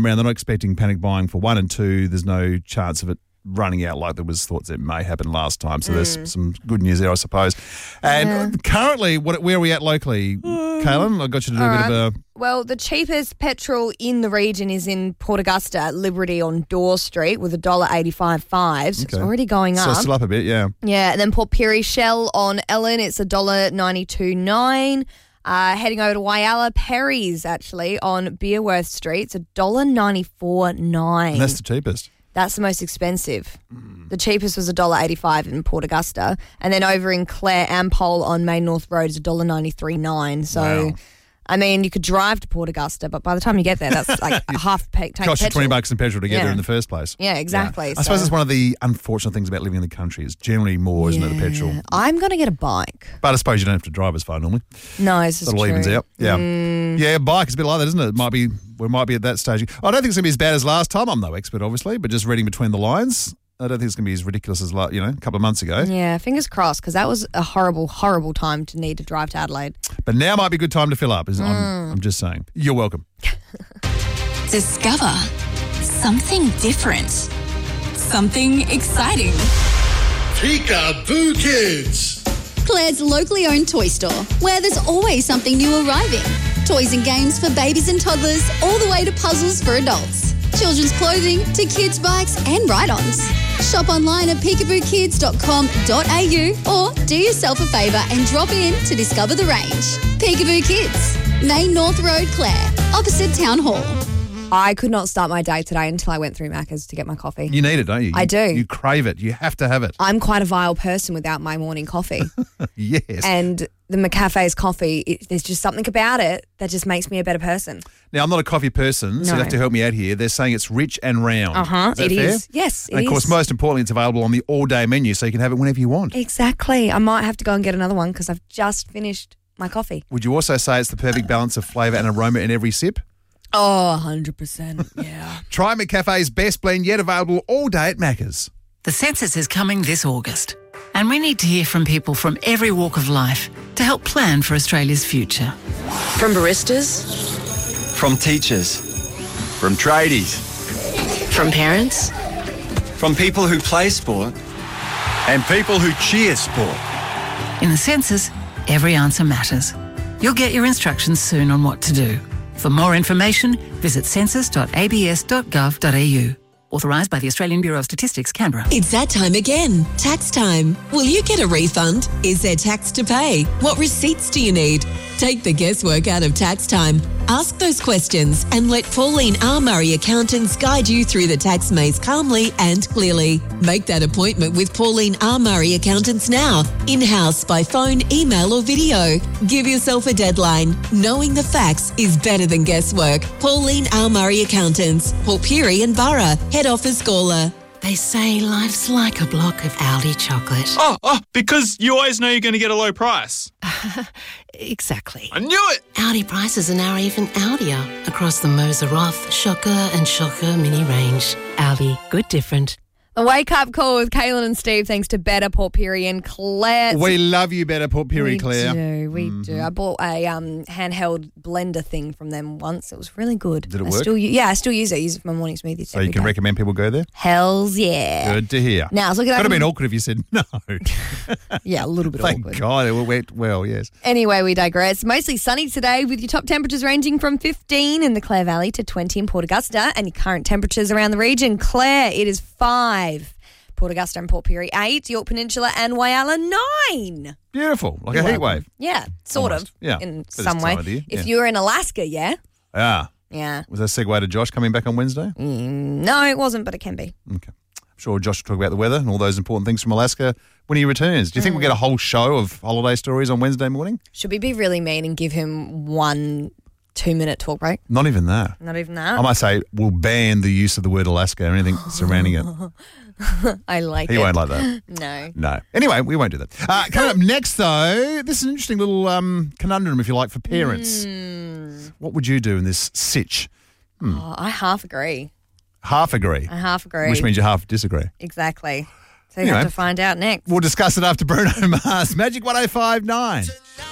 They're not expecting panic buying for 1 and 2. There's no chance of it running out like there was thoughts it may happen last time. So there's some good news there, I suppose. And currently, where are we at locally, Kaylin? I got you to do a bit of a... Well, the cheapest petrol in the region is in Port Augusta at Liberty on Door Street with $1.85.5. So it's already going up. So it's still up a bit, yeah. Yeah, and then Port Pirie Shell on Ellen, it's $1.92.9. Heading over to Whyalla, Perry's actually on Beerworth Street, it's $1.94.9. And that's the cheapest. That's the most expensive. The cheapest was $1.85 in Port Augusta. And then over in Clare, Ampol on Main North Road is $1.93.9. So, wow. I mean, you could drive to Port Augusta, but by the time you get there, that's like a half tank of Cost you petrol. $20 in petrol to get there in the first place. Yeah, exactly. Yeah. I suppose it's one of the unfortunate things about living in the country is generally more, isn't it, the petrol? I'm going to get a bike. But I suppose you don't have to drive as far normally. No, this is true. It all evens out. Yeah. Yeah, bike is a bit like that, isn't it? We might be at that stage. I don't think it's going to be as bad as last time. I'm no expert, obviously, but just reading between the lines, I don't think it's going to be as ridiculous as, a couple of months ago. Yeah, fingers crossed, because that was a horrible, horrible time to need to drive to Adelaide. But now might be a good time to fill up. I'm just saying. You're welcome. Discover something different. Something exciting. Peekaboo Kids. Claire's locally owned toy store, where there's always something new arriving. Toys and games for babies and toddlers, all the way to puzzles for adults. Children's clothing to kids' bikes and ride-ons. Shop online at peekabookids.com.au or do yourself a favour and drop in to discover the range. Peekaboo Kids, Main North Road, Clare, opposite Town Hall. I could not start my day today until I went through Macca's to get my coffee. You need it, don't you? I do. You crave it. You have to have it. I'm quite a vile person without my morning coffee. Yes. And the McCafe's coffee, there's just something about it that just makes me a better person. Now, I'm not a coffee person, so you have to help me out here. They're saying it's rich and round. Uh-huh. Is that it fair? is. Yes, it is. And, of course, most importantly, it's available on the all-day menu, so you can have it whenever you want. Exactly. I might have to go and get another one because I've just finished my coffee. Would you also say it's the perfect balance of flavour and aroma in every sip? Oh, 100%, yeah. Try McCafe's best blend yet, available all day at Macca's. The census is coming this August, and we need to hear from people from every walk of life to help plan for Australia's future. From baristas, from teachers, from tradies, from parents, from people who play sport, and people who cheer sport. In the census, every answer matters. You'll get your instructions soon on what to do. For more information, visit census.abs.gov.au. Authorised by the Australian Bureau of Statistics, Canberra. It's that time again. Tax time. Will you get a refund? Is there tax to pay? What receipts do you need? Take the guesswork out of tax time. Ask those questions and let Pauline R. Murray Accountants guide you through the tax maze calmly and clearly. Make that appointment with Pauline R. Murray Accountants now, in-house, by phone, email or video. Give yourself a deadline. Knowing the facts is better than guesswork. Pauline R. Murray Accountants, Port Pirie and Borough, Head Office Gawler. They say life's like a block of Aldi chocolate. Oh, because you always know you're going to get a low price. Exactly. I knew it! Aldi prices are now even Aldier across the Moser Roth, Shocker and Shocker mini range. Aldi, good different. The wake-up call with Kaylin and Steve, thanks to Better, Port Pirie and Claire. We love you, Better, Port Pirie, Claire. We do. I bought a handheld blender thing from them once. It was really good. Did it work? I still use it. I use it for my morning smoothies. So you can recommend people go there? Hells yeah. Good to hear. Now, look at that. Could have been awkward if you said no. Yeah, a little bit awkward. Thank God it went well, yes. Anyway, we digress. Mostly sunny today with your top temperatures ranging from 15 in the Clare Valley to 20 in Port Augusta, and your current temperatures around the region. Clare, it is 5. Port Augusta and Port Pirie 8, York Peninsula and Whyalla 9. Beautiful, like a heat wave. Yeah, sort Almost. of. Yeah, in for some this way. time of the year, If yeah. you were in Alaska, yeah. Yeah. Yeah. Was that a segue to Josh coming back on Wednesday? No, it wasn't, but it can be. Okay. I'm sure Josh will talk about the weather and all those important things from Alaska when he returns. Do you think we'll get a whole show of holiday stories on Wednesday morning? Should we be really mean and give him 1 2-minute talk break? Not even that. Not even that? I might say we'll ban the use of the word Alaska or anything surrounding it. I like it. He won't like that. No. No. Anyway, we won't do that. Coming up next, though, this is an interesting little conundrum, if you like, for parents. What would you do in this sitch? Oh, I half agree. Half agree. I half agree. Which means you half disagree. Exactly. So you Anyway, have to find out next. We'll discuss it after Bruno Mars. Magic 105.9.